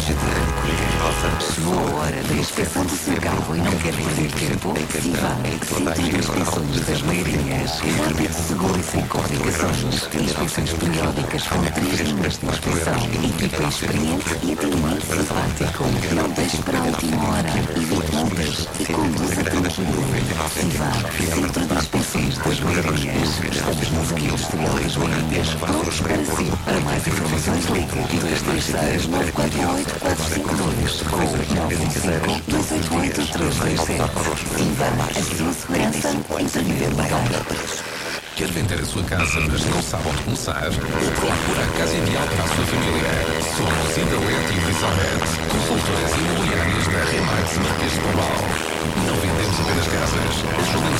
Chegou a hora da inspeção do seu carro e não quer perder tempo? Civac, Centro de Inspeções das Leirinhas. Rápido, seguro e sem complicações. Inspeções periódicas com 3 minutos de inspeção. Equipa experiente e atendimento simpático. Não deixe para a última hora. Evite multas e conduza tranquilo. Civac, Centro de Inspeções das Leirinhas. Estamos nos Industrial das Leirinhas. Prontos para si. Para mais informações, ligue 236 948 452 ou 955 288 327. Civac, a sua segurança em primeiro lugar. Quer vender a sua casa, mas não sabe onde começar? Procura a casa ideal para a sua família. Somos Indalet e Visalnet, consultoras imobiliárias da Remax Marquês de Pombal. Não vendemos apenas casas, ajudamos